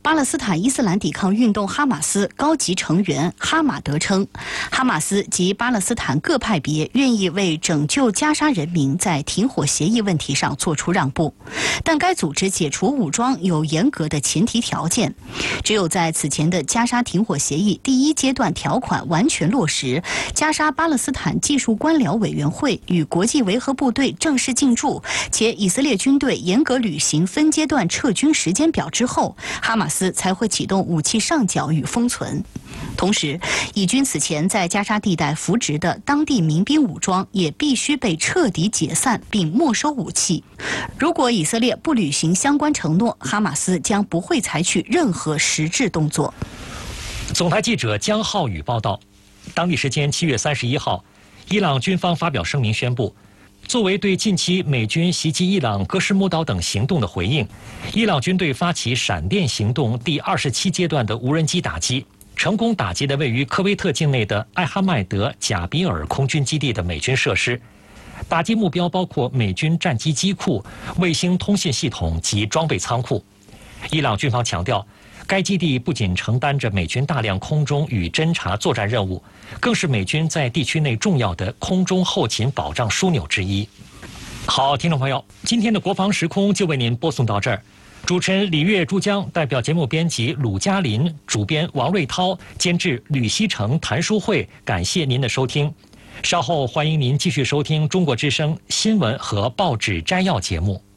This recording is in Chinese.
巴勒斯坦伊斯兰抵抗运动哈马斯高级成员哈马德称，哈马斯及巴勒斯坦各派别愿意为拯救加沙人民在停火协议问题上做出让步，但该组织解除武装有严格的前提条件，只有在此前的加沙停火协议第一阶段条款完全落实，加沙巴勒斯坦技术官僚委员会与国际维和部队正式进驻，且以色列军队严格履行分阶段撤军时间表之后，哈马斯才会启动武器上缴与封存。同时，以军此前在加沙地带扶植的当地民兵武装也必须被彻底解散并没收武器。如果以色列不履行相关承诺，哈马斯将不会采取任何实质动作。 总台记者江浩宇报道，当地时间7月31号，伊朗军方发表声明宣布，作为对近期美军袭击伊朗戈什姆岛等行动的回应，伊朗军队发起闪电行动第27阶段的无人机打击，成功打击了位于科威特境内的艾哈迈德贾比尔空军基地的美军设施。打击目标包括美军战机机库、卫星通信系统及装备仓库。伊朗军方强调，该基地不仅承担着美军大量空中与侦察作战任务，更是美军在地区内重要的空中后勤保障枢纽之一。好，听众朋友，今天的国防时空就为您播送到这儿。主持人李月珠江代表节目编辑鲁嘉林、主编王瑞涛、监制吕希成、谭淑慧，感谢您的收听。稍后欢迎您继续收听中国之声新闻和报纸摘要节目。